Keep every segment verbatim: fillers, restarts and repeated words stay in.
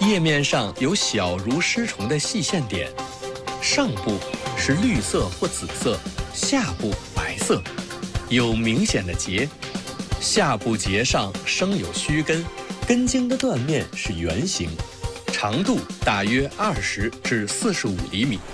叶面上有小如丝虫的细线点，上部是绿色或紫色，下部白色，有明显的节。下部节上生有须根，根茎的断面是圆形，长度大约二十至四十五厘米。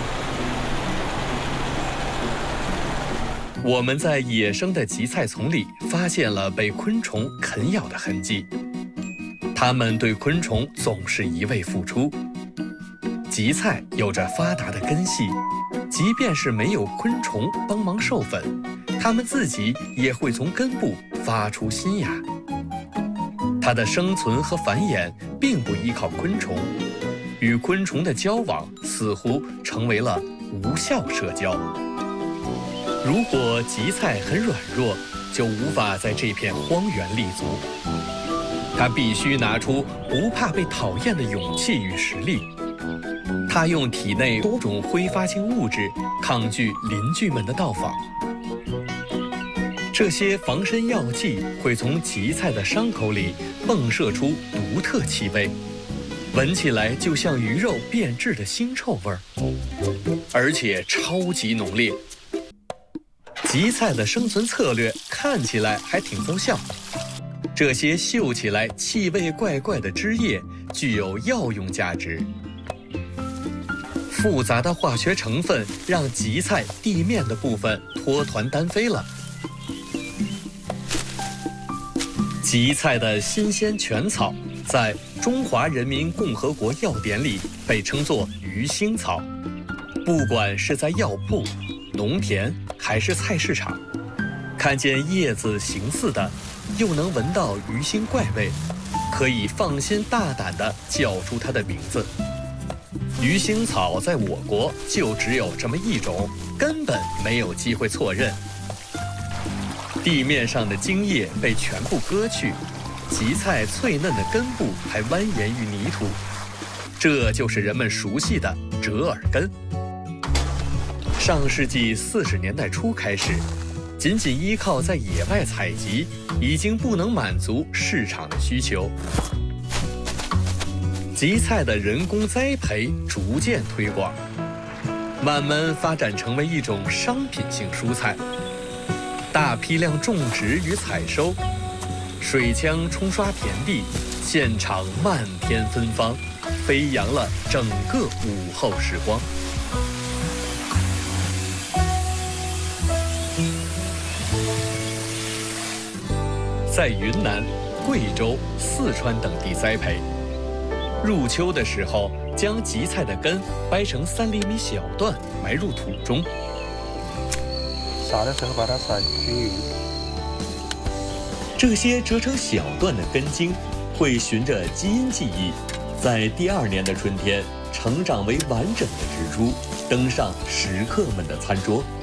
我们在野生的荠菜丛里发现了被昆虫啃咬的痕迹，它们对昆虫总是一味付出。荠菜有着发达的根系，即便是没有昆虫帮忙授粉，它们自己也会从根部发出新芽。它的生存和繁衍并不依靠昆虫，与昆虫的交往似乎成为了无效社交。如果荠菜很软弱，就无法在这片荒原立足。它必须拿出不怕被讨厌的勇气与实力。它用体内多种挥发性物质抗拒邻居们的到访。这些防身药剂会从荠菜的伤口里迸射出独特气味，闻起来就像鱼肉变质的腥臭味儿，而且超级浓烈。荠菜的生存策略看起来还挺奏效，这些嗅起来气味怪怪的枝叶具有药用价值。复杂的化学成分让荠菜地面的部分脱团单飞了。荠菜的新鲜全草在中华人民共和国药典里被称作鱼腥草，不管是在药铺、农田还是菜市场，看见叶子形似的，又能闻到鱼腥怪味，可以放心大胆地叫出它的名字。鱼腥草在我国就只有这么一种，根本没有机会错认。地面上的茎叶被全部割去，荠菜脆嫩的根部还蜿蜒于泥土，这就是人们熟悉的折耳根。上世纪四十年代初开始，仅仅依靠在野外采集，已经不能满足市场的需求。荠菜的人工栽培逐渐推广，慢慢发展成为一种商品性蔬菜。大批量种植与采收，水枪冲刷田地，现场漫天芬芳，飞扬了整个午后时光。在云南、贵州、四川等地栽培。入秋的时候，将荠菜的根掰成三厘米小段，埋入土中。 撒的时候把它撒均匀。 这些折成小段的根茎会循着基因记忆，在第二年的春天成长为完整的植株，登上食客们的餐桌。